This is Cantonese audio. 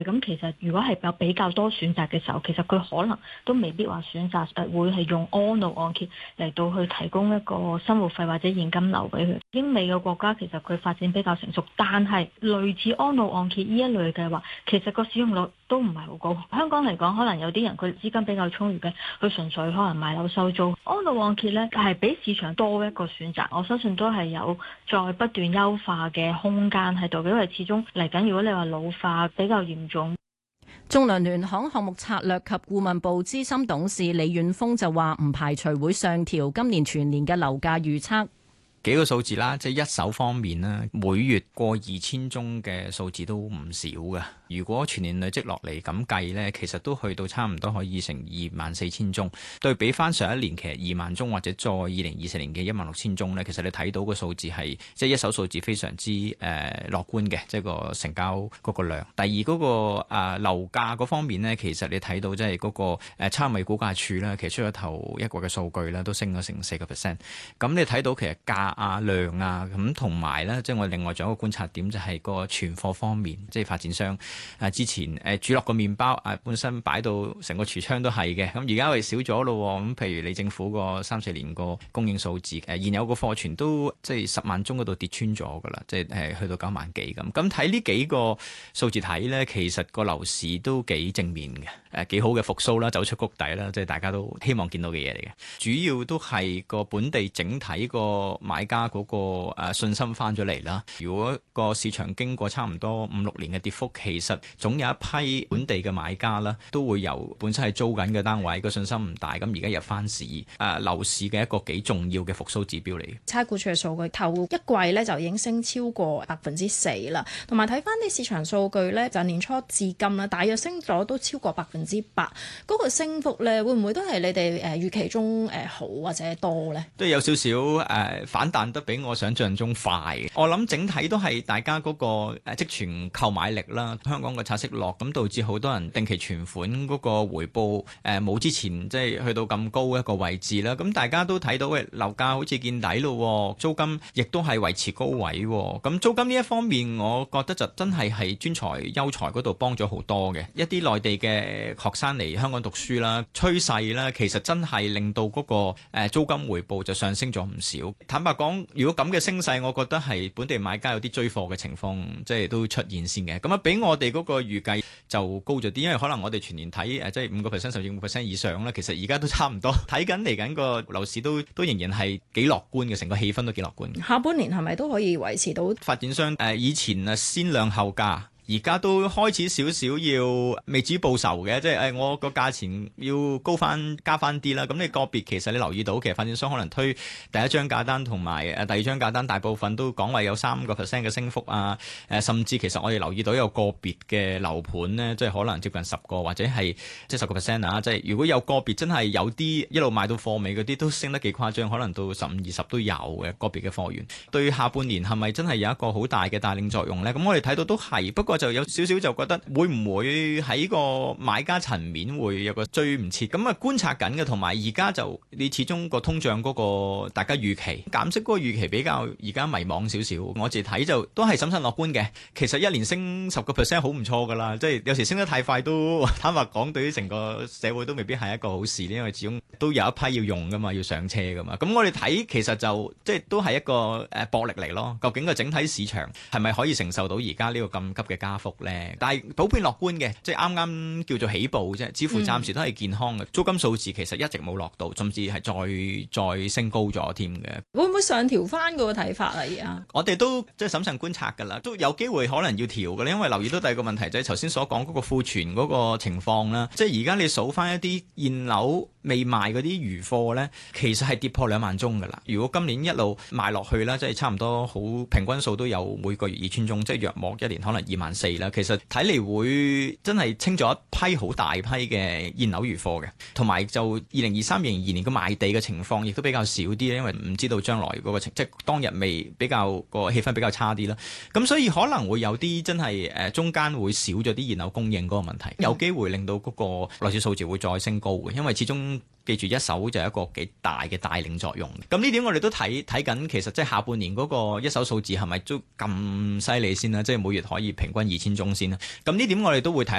咁其實如果係有比較多選擇嘅時候，其實佢可能都未必話選擇會係用安老按揭嚟到去提供一個生活費或者現金流俾佢。英美嘅國家其實佢發展比較成熟，但係類似安老按揭呢一類嘅話，其實個使用率都唔係好高。香港嚟講，可能有啲人佢資金比較充裕嘅，佢純粹可能買樓收租。安老按揭呢係比市場多一個選擇，我相信都係有再不斷優化嘅空間喺度，因為始終嚟緊，如果你話老化比較嚴重。 仲量聯行項目策略及顧問部資深董事李遠峰就話唔排除會上調今年全年嘅樓價預測。 幾個數字啦，即係一手方面啦，每月過2000宗嘅數字都唔少㗎。如果全年累積落嚟咁計呢，其實都去到差唔多可以成24000宗。對比翻上一年其實2萬宗，或者再2024年嘅16000宗呢，其實你睇到個數字係即係一手數字非常之樂觀嘅，即係個成交嗰個量。第二嗰個樓價嗰方面呢，其實你睇到即係嗰個差餉物業估價署呢，其實出咗頭一個嘅數據呢，都升咗成4%。咁你睇到其實價量啊，咁同埋咧，即係我另外仲有一個觀察點，就係個存貨方面，即係發展商之前煮落個麵包本身擺到成個櫥窗都係嘅，咁而家係少咗咯。咁譬如你政府個3-4年個供應數字，現有個貨存都即係10萬宗嗰度跌穿咗噶啦，即係去到9萬幾咁。咁睇呢幾個數字睇咧，其實個樓市都幾正面嘅，幾好嘅復甦啦，走出谷底啦，即係大家都希望見到嘅嘢嚟嘅。主要都係個本地整體個買家嗰個信心翻咗嚟啦。如果個市場經過差唔多5-6年嘅跌幅，其實總有一批本地嘅買家啦，都會由本身係租緊嘅單位個信心唔大，咁而家入翻市，樓市嘅一個幾重要嘅復甦指標嚟嘅。 差估署嘅數據頭一季咧就已經升超過4%啦，同埋睇翻啲市場數據咧，就年初至今啦，大約升咗都超過8%，嗰個升幅咧會唔會都係你哋預期中好或者多咧？ 都有少少反彈得比我想象中快。我諗整體都係大家嗰個積存購買力啦，香港個拆息落，咁導致好多人定期存款嗰個回報冇之前即係去到咁高一個位置啦。咁大家都睇到嘅樓價好似見底咯，租金亦都係維持高位。咁租金呢一方面，我覺得就真係專才優才嗰度幫咗好多嘅。一啲內地嘅學生嚟香港讀書啦，趨勢啦，其實真係令到嗰個租金回報就上升咗唔少。坦白講，如果咁嘅升勢，我覺得係本地買家有啲追貨嘅情況，即係都出現先嘅。咁比我哋嗰個預計就高咗啲，因為可能我哋全年睇即係5%甚至5%以上啦。其實而家都差唔多，睇緊嚟緊個樓市都仍然係幾樂觀嘅，成個氣氛都幾樂觀嘅。 下半年係咪都可以維持到？ 發展商以前先量後價。而家都開始少少要未至於報仇嘅，即係我個價錢要高翻加翻啲啦。咁你個別其實你留意到，其實發展商可能推第一張價單同埋第二張價單，大部分都講話有3% 嘅升幅啊。甚至其實我哋留意到有個別嘅樓盤呢，即係可能接近10個或者係即係10% 啊。即係如果有個別真係有啲一路賣到貨尾嗰啲，都升得幾誇張，可能到15-20都有嘅個別嘅貨源。對下半年係咪真係有一個好大嘅帶領作用呢？咁我哋睇到都係，不過就有少少就覺得會唔會喺個買家層面會有個追唔切，咁觀察緊嘅。同埋而家就你始終個通脹嗰個大家預期減息嗰個預期比較而家迷茫少少，我自己睇就都係審慎樂觀嘅。其實一年升10%好唔錯噶啦，即係有時升得太快都坦白講，對於成個社會都未必係一個好事，因為始終都有一批要用噶嘛，要上車噶嘛。咁我哋睇其實就即係都係一個博力嚟咯。究竟個整體市場係咪可以承受到而家呢個咁急嘅加幅咧？但係普遍樂觀嘅，即係啱啱叫做起步啫，似乎暫時都係健康嘅。租金數字其實一直冇落到，甚至係再升高咗添嘅。 會唔會上調翻嗰個睇法啊？而家我哋都即係審慎觀察㗎啦，都有機會可能要調㗎啦。因為留意到第二個問題就係頭先所講嗰個庫存嗰個情況啦。即係而家你數翻一啲現樓未賣嗰啲餘貨咧，其實係跌破2萬宗㗎啦。如果今年一路賣落去啦，即係差唔多好平均數都有每個月2000宗，即係約莫一年可能24000啦。其實睇嚟會真係清咗一批好大批嘅現樓餘貨嘅，同埋就2023-2024年個賣地嘅情況亦都比較少啲，因為唔知道將來嗰個即係當日未比較個氣氛比較差啲啦。咁所以可能會有啲真係中間會少咗啲現樓供應嗰個問題，有機會令到嗰個樓市數字會再升高嘅，因為始終記住一手就係一個幾大嘅帶領作用。咁呢點我哋都睇緊，其實即係下半年嗰個一手數字係咪都咁犀利先啦？即係每月可以平均2000宗先啦。咁呢點我哋都會睇